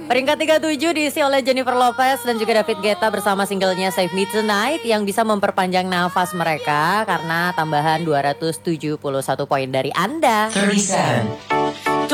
Peringkat 37 diisi oleh Jennifer Lopez dan juga David Guetta bersama singlenya Save Me Tonight yang bisa memperpanjang nafas mereka karena tambahan 271 poin dari Anda. 37.